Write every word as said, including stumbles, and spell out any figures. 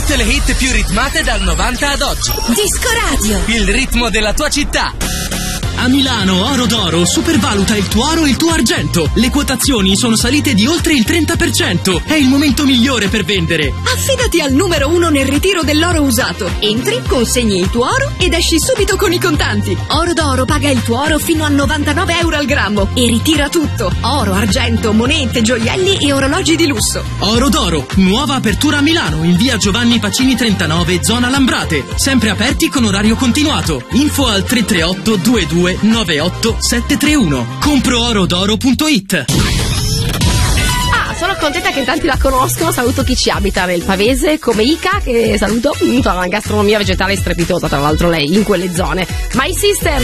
Tutte le hit più ritmate dal novanta ad oggi. Disco Radio. Il ritmo della tua città. A Milano Oro d'Oro supervaluta il tuo oro e il tuo argento. Le quotazioni sono salite di oltre il trenta per cento. È il momento migliore per vendere. Affidati al numero uno nel ritiro dell'oro usato. Entri, consegni il tuo oro ed esci subito con i contanti. Oro d'Oro paga il tuo oro fino a novantanove euro al grammo e ritira tutto. Oro, argento, monete, gioielli e orologi di lusso. Oro d'Oro, nuova apertura a Milano in via Giovanni Pacini trentanove, zona Lambrate. Sempre aperti con orario continuato. Info al tre tre otto due due nove otto sette tre uno. compro oro d'oro punto it. Ah, sono contenta che in tanti la conoscono. Saluto chi ci abita nel Pavese, come Ica, che saluto. Una gastronomia vegetale strepitosa, tra l'altro lei, in quelle zone. My Sister